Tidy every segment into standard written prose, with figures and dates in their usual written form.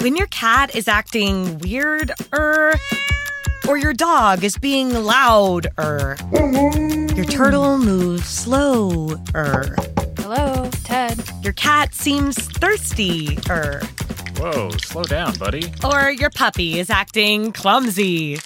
When your cat is acting weird, or your dog is being loud, your turtle moves slow, Hello, Ted. Your cat seems thirsty, Whoa, slow down, buddy. or your puppy is acting clumsy,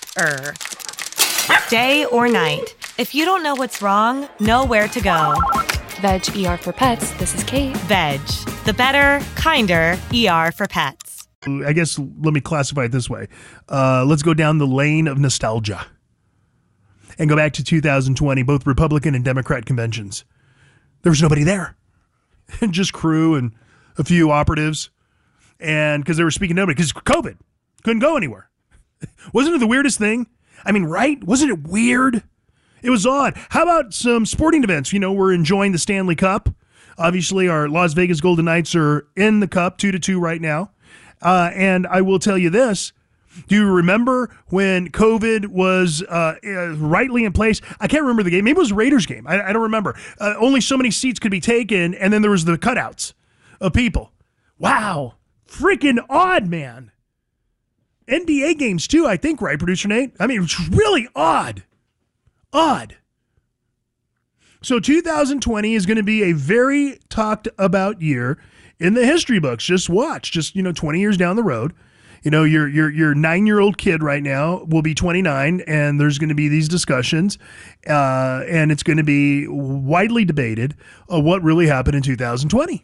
Day or night, if you don't know what's wrong, know where to go. Veg ER for Pets. This is Kate. Veg, the better, kinder ER for pets. I guess let me classify it this way. Let's go down the lane of nostalgia and go back to 2020, both Republican and Democrat conventions. There was nobody there. Just crew and a few operatives. And because they were speaking to nobody, because COVID, couldn't go anywhere. Wasn't it the weirdest thing? I mean, right? Wasn't it weird? It was odd. How about some sporting events? You know, we're enjoying the Stanley Cup. Obviously, our Las Vegas Golden Knights are in the cup 2-2 right now. And I will tell you this. Do you remember when COVID was rightly in place? I can't remember the game. Maybe it was a Raiders game. I don't remember. Only so many seats could be taken, and then there was the cutouts of people. Wow. Freaking odd, man. NBA games, too, I think, right, Producer Nate? I mean, it's really odd. Odd. So 2020 is going to be a very talked about year in the history books. Just watch. Just, 20 years down the road. Your 9-year-old kid right now will be 29, and there's going to be these discussions, and it's going to be widely debated what really happened in 2020.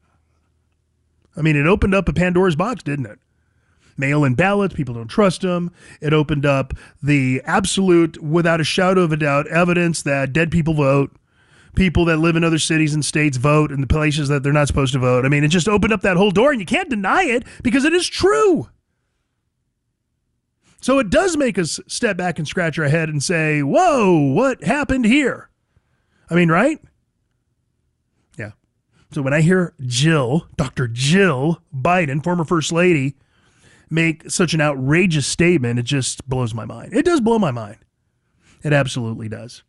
I mean, it opened up a Pandora's box, didn't it? Mail-in ballots, people don't trust them. It opened up the absolute, without a shadow of a doubt, evidence that dead people vote. People that live in other cities and states vote in the places that they're not supposed to vote. I mean, it just opened up that whole door, and you can't deny it because it is true. So it does make us step back and scratch our head and say, whoa, what happened here? I mean, right? Yeah. So when I hear Dr. Jill Biden, former First Lady, make such an outrageous statement, it just blows my mind. It does blow my mind. It absolutely does.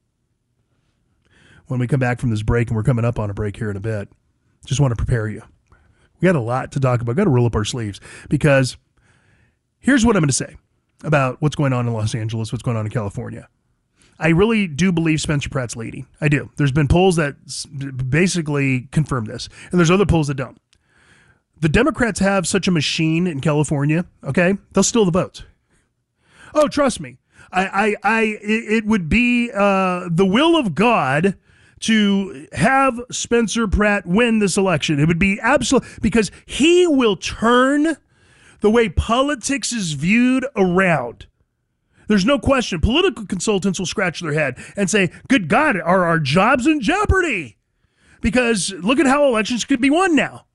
When we come back from this break, and we're coming up on a break here in a bit, just want to prepare you. We got a lot to talk about. We've got to roll up our sleeves, because here's what I'm going to say about what's going on in Los Angeles, what's going on in California. I really do believe Spencer Pratt's leading. I do. There's been polls that basically confirm this, and there's other polls that don't. The Democrats have such a machine in California, okay? They'll steal the votes. Oh, trust me. It would be the will of God to have Spencer Pratt win this election. It would be absolute, because he will turn the way politics is viewed around. There's no question. Political consultants will scratch their head and say, good God, are our jobs in jeopardy? Because look at how elections could be won now.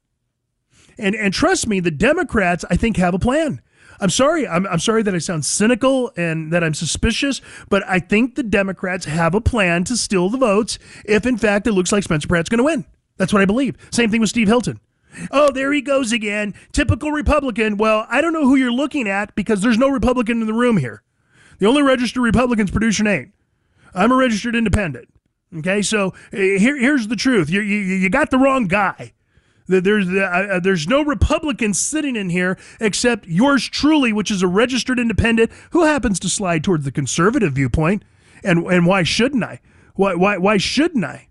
And trust me, the Democrats, I think, have a plan. I'm sorry. I'm sorry that I sound cynical and that I'm suspicious, but I think the Democrats have a plan to steal the votes if, in fact, it looks like Spencer Pratt's going to win. That's what I believe. Same thing with Steve Hilton. Oh, there he goes again. Typical Republican. Well, I don't know who you're looking at, because there's no Republican in the room here. The only registered Republican's Producer Nate. I'm a registered independent. Okay, so here's the truth. You got the wrong guy. There's no Republican sitting in here except yours truly, which is a registered independent who happens to slide towards the conservative viewpoint. And why shouldn't I? Why shouldn't I?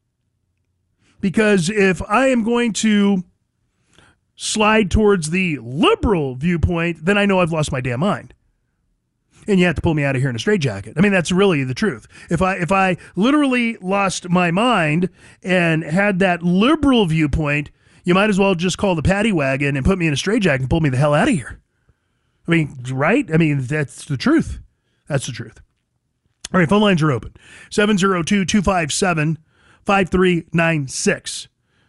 Because if I am going to slide towards the liberal viewpoint, then I know I've lost my damn mind. And you have to pull me out of here in a straitjacket. I mean, that's really the truth. If I literally lost my mind and had that liberal viewpoint, you might as well just call the paddy wagon and put me in a straitjacket and pull me the hell out of here. I mean, right? I mean, that's the truth. That's the truth. All right, phone lines are open. 702-257-5396.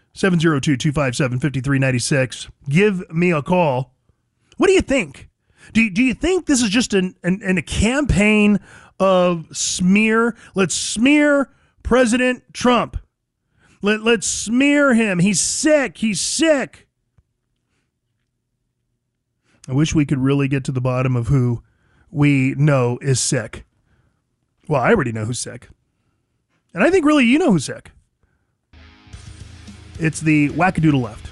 702-257-5396. Give me a call. What do you think? Do you think this is just a campaign of smear? Let's smear President Trump. Let's smear him. He's sick. He's sick. I wish we could really get to the bottom of who we know is sick. Well, I already know who's sick. And I think really you know who's sick. It's the wackadoodle left.